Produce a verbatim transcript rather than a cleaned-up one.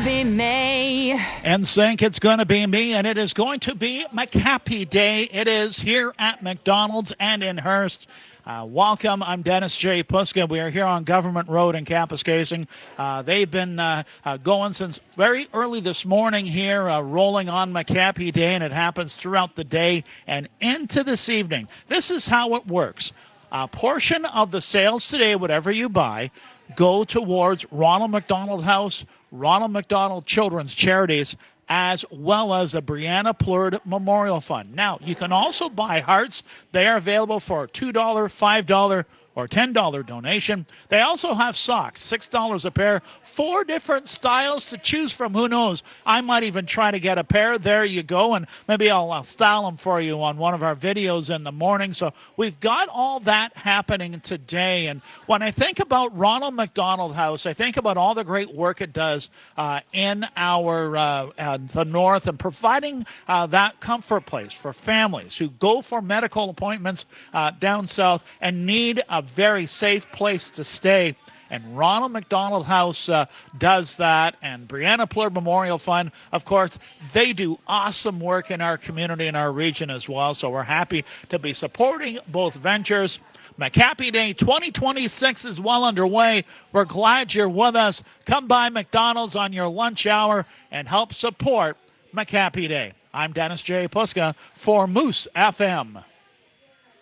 be me. N Sync, it's going to be me, and it is going to be McHappy Day. It is here at McDonald's and in Hearst. Uh, welcome. I'm Dennis J. Puska. We are here on Government Road in Kapuskasing. Uh, they've been uh, uh, going since very early this morning here, uh, rolling on McHappy Day, and it happens throughout the day and into this evening. This is how it works. A portion of the sales today, whatever you buy, go towards Ronald McDonald House, Ronald McDonald Children's Charities, as well as the Brianna Plurd Memorial Fund. Now, you can also buy hearts. They are available for a two dollars, five dollars, or ten dollars donation. They also have socks, six dollars a pair, four different styles to choose from. Who knows? I might even try to get a pair. There you go, and maybe I'll, I'll style them for you on one of our videos in the morning. So we've got all that happening today. And when I think about Ronald McDonald House, I think about all the great work it does uh, in our uh, uh, the north and providing uh, that comfort place for families who go for medical appointments uh, down south and need a very safe place to stay. And Ronald McDonald House uh, does that. And Brianna Plurd Memorial Fund, of course, they do awesome work in our community and our region as well. So we're happy to be supporting both ventures. McHappy Day twenty twenty-six is well underway. We're glad you're with us. Come by McDonald's on your lunch hour and help support McHappy Day. I'm Dennis J. Puska for Moose F M.